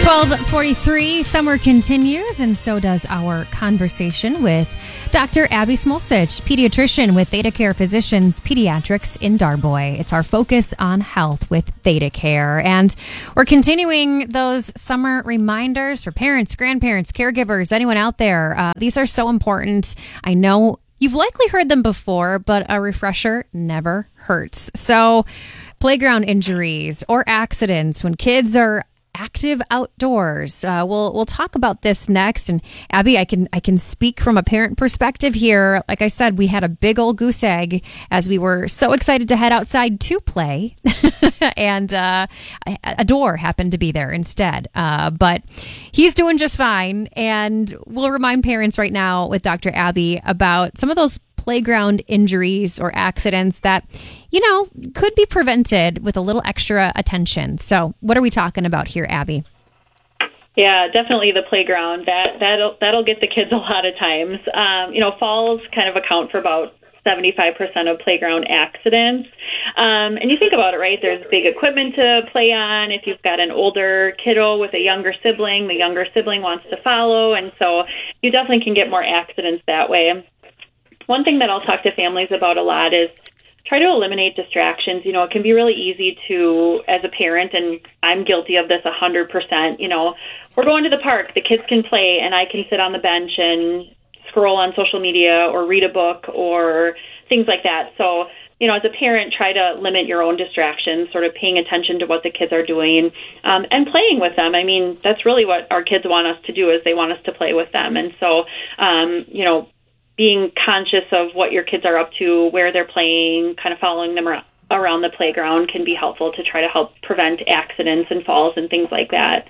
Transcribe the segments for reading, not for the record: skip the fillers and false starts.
12:43, summer continues, and so does our conversation with Dr. Abby Smolcich, pediatrician with Theta Care Physicians Pediatrics in Darboy. It's our focus on health with Theta Care, and we're continuing those summer reminders for parents, grandparents, caregivers, anyone out there. These are so important. I know you've likely heard them before, but a refresher never hurts. So, playground injuries or accidents when kids are active outdoors. We'll talk about this next. And Abby, I can speak from a parent perspective here. Like I said, we had a big old goose egg as we were so excited to head outside to play, and a door happened to be there instead. But he's doing just fine. And we'll remind parents right now with Dr. Abby about some of those playground injuries or accidents that, could be prevented with a little extra attention. So what are we talking about here, Abby? Yeah, definitely the playground. That'll get the kids a lot of times. Falls kind of account for about 75% of playground accidents. And you think about it, right? There's big equipment to play on. If you've got an older kiddo with a younger sibling, the younger sibling wants to follow. And so you definitely can get more accidents that way. One thing that I'll talk to families about a lot is try to eliminate distractions. It can be really easy to, as a parent, and I'm guilty of this 100%, we're going to the park, the kids can play, and I can sit on the bench and scroll on social media or read a book or things like that. So, as a parent, try to limit your own distractions, sort of paying attention to what the kids are doing, and playing with them. I mean, that's really what our kids want us to do, is they want us to play with them. And so, being conscious of what your kids are up to, where they're playing, kind of following them around the playground can be helpful to try to help prevent accidents and falls and things like that.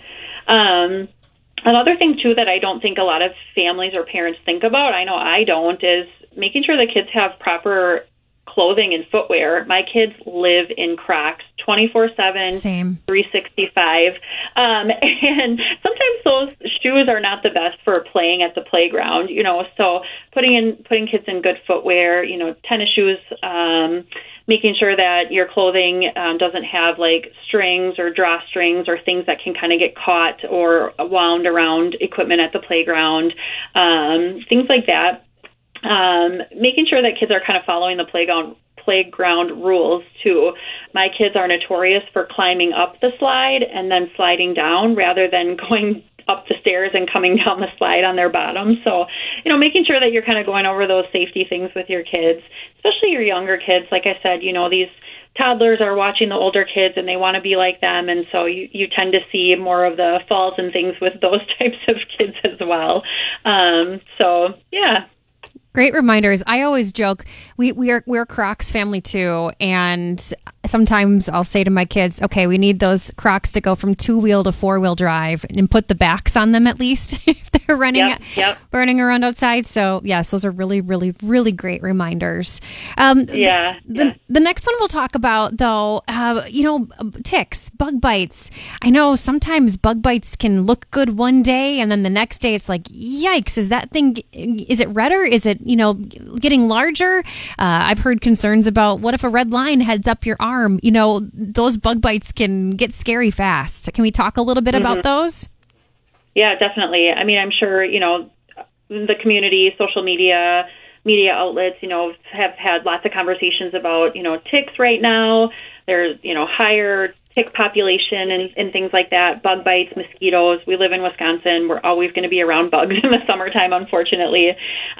Another thing, too, that I don't think a lot of families or parents think about, I know I don't, is making sure the kids have proper clothing and footwear. My kids live in Crocs 24/7, Same. 365. And sometimes those shoes are not the best for playing at the playground, so putting kids in good footwear, tennis shoes, making sure that your clothing doesn't have like strings or drawstrings or things that can kind of get caught or wound around equipment at the playground, things like that. Making sure that kids are kind of following the playground rules too. My kids are notorious for climbing up the slide and then sliding down rather than going up the stairs and coming down the slide on their bottom. So, making sure that you're kind of going over those safety things with your kids, especially your younger kids. Like I said, these toddlers are watching the older kids and they want to be like them. And so you tend to see more of the falls and things with those types of kids as well. Yeah. Great reminders. I always joke, we're a Crocs family too, and sometimes I'll say to my kids, okay, we need those Crocs to go from 2-wheel to 4-wheel drive and put the backs on them at least if they're running around outside. So yes, those are really, really, really great reminders. The next one we'll talk about though, ticks, bug bites. I know sometimes bug bites can look good one day and then the next day it's like, yikes, is it redder? Is it, getting larger? I've heard concerns about what if a red line heads up your arm? Those bug bites can get scary fast. Can we talk a little bit about those? Yeah, definitely. I mean, I'm sure, the community, social media outlets, have had lots of conversations about, ticks right now. There's, higher tick population and things like that, bug bites, mosquitoes. We live in Wisconsin. We're always going to be around bugs in the summertime, unfortunately.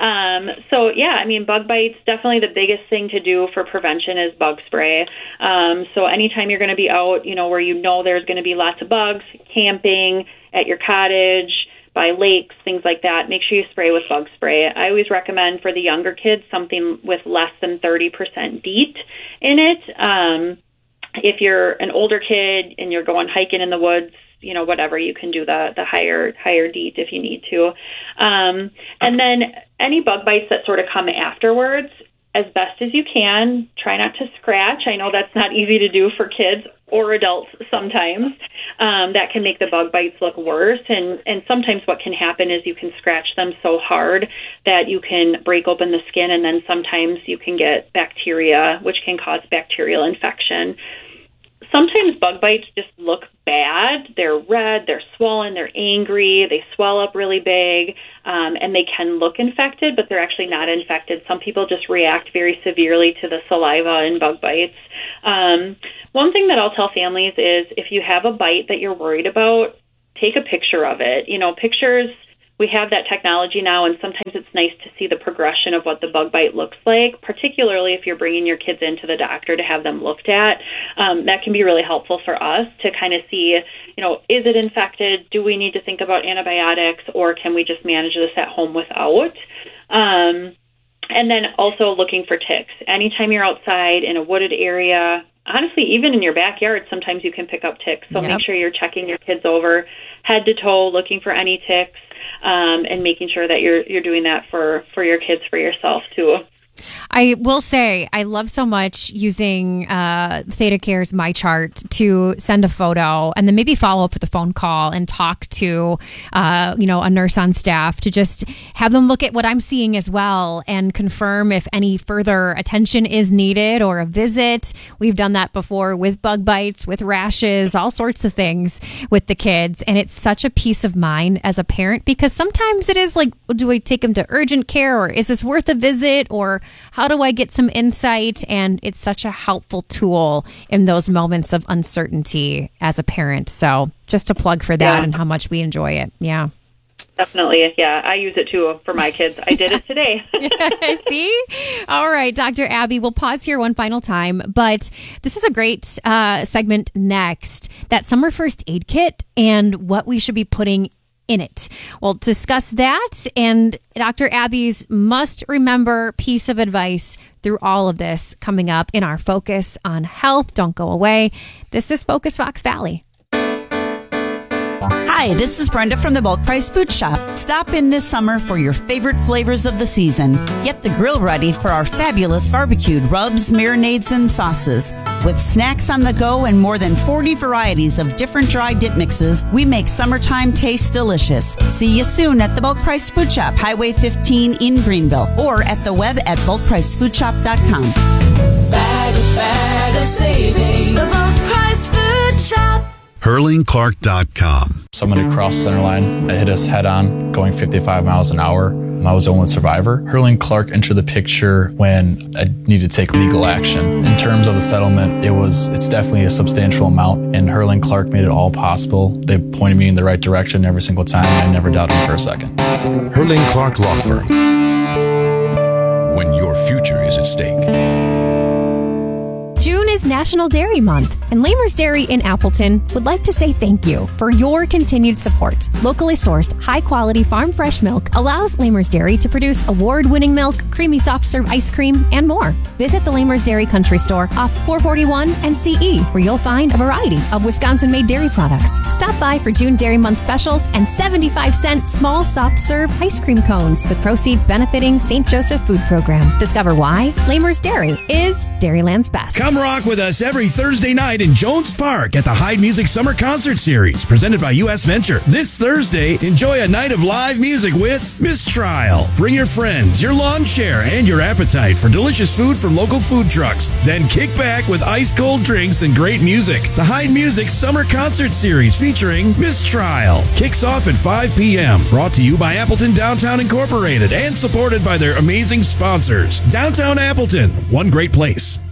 Bug bites, definitely the biggest thing to do for prevention is bug spray. So anytime you're going to be out, where there's going to be lots of bugs, camping, at your cottage, by lakes, things like that, make sure you spray with bug spray. I always recommend for the younger kids something with less than 30% DEET in it. If you're an older kid and you're going hiking in the woods, whatever, you can do the higher DEET if you need to. And then any bug bites that sort of come afterwards, as best as you can, try not to scratch. I know that's not easy to do for kids or adults sometimes. That can make the bug bites look worse. And sometimes what can happen is you can scratch them so hard that you can break open the skin, and then sometimes you can get bacteria, which can cause bacterial infection. Sometimes bug bites just look bad. They're red, they're swollen, they're angry, they swell up really big, and they can look infected, but they're actually not infected. Some people just react very severely to the saliva and bug bites. One thing that I'll tell families is if you have a bite that you're worried about, take a picture of it. Pictures, we have that technology now, and sometimes it's nice to see the progression of what the bug bite looks like, particularly if you're bringing your kids into the doctor to have them looked at. That can be really helpful for us to kind of see, is it infected? Do we need to think about antibiotics, or can we just manage this at home without? And then also looking for ticks. Anytime you're outside in a wooded area, honestly, even in your backyard, sometimes you can pick up ticks. So Make sure you're checking your kids over head to toe, looking for any ticks, and making sure that you're doing that for your kids, for yourself too. I will say I love so much using ThedaCare's MyChart to send a photo and then maybe follow up with a phone call and talk to a nurse on staff to just have them look at what I'm seeing as well and confirm if any further attention is needed or a visit. We've done that before with bug bites, with rashes, all sorts of things with the kids, and it's such a peace of mind as a parent, because sometimes it is like, do I take them to urgent care, or is this worth a visit, or how do I get some insight? And it's such a helpful tool in those moments of uncertainty as a parent. So just to plug for that and how much we enjoy it. Yeah. Definitely. Yeah. I use it too for my kids. I did it today. See? All right, Dr. Abby, we'll pause here one final time, but this is a great segment next, that summer first aid kit and what we should be putting in it. We'll discuss that and Dr. Abby's must remember piece of advice through all of this coming up in our Focus on Health. Don't go away. This is Focus Fox Valley. Hi, this is Brenda from the Bulk Price Food Shop. Stop in this summer for your favorite flavors of the season. Get the grill ready for our fabulous barbecued rubs, marinades, and sauces. With snacks on the go and more than 40 varieties of different dry dip mixes, we make summertime taste delicious. See you soon at the Bulk Price Food Shop, Highway 15 in Greenville, or at the web at bulkpricefoodshop.com. Bag of savings. The Bulk Price Food Shop. HurlingClark.com. Somebody crossed center line. It hit us head on, going 55 miles an hour. I was the only survivor. Hurling Clark entered the picture when I needed to take legal action. In terms of the settlement, it's definitely a substantial amount, and Hurling Clark made it all possible. They pointed me in the right direction every single time, and I never doubted them for a second. Hurling Clark Law Firm. When your future is at stake. June is National Dairy Month, and Lamers Dairy in Appleton would like to say thank you for your continued support. Locally sourced, high-quality farm fresh milk allows Lamers Dairy to produce award-winning milk, creamy soft-serve ice cream, and more. Visit the Lamers Dairy Country Store off 441 and CE, where you'll find a variety of Wisconsin-made dairy products. Stop by for June Dairy Month specials and 75-cent small soft-serve ice cream cones with proceeds benefiting St. Joseph Food Program. Discover why Lamers Dairy is Dairyland's best. Come rock with us every Thursday night in Jones Park at the Hyde Music Summer Concert Series, presented by U.S. Venture. This Thursday, enjoy a night of live music with Mistrial. Bring your friends, your lawn chair, and your appetite for delicious food from local food trucks. Then kick back with ice-cold drinks and great music. The Hyde Music Summer Concert Series featuring Mistrial kicks off at 5 p.m. Brought to you by Appleton Downtown Incorporated and supported by their amazing sponsors. Downtown Appleton, one great place.